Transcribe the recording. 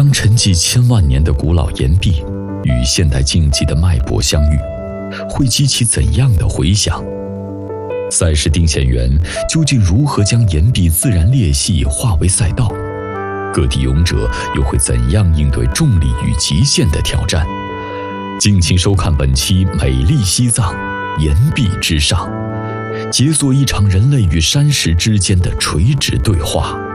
当沉寂千万年的古老岩壁与现代竞技的脉搏相遇，会激起怎样的回响？赛事定线员究竟如何将岩壁自然裂隙化为赛道？各地勇者又会怎样应对重力与极限的挑战？敬请收看本期《美丽西藏岩壁之上》，解锁一场人类与山石之间的垂直对话。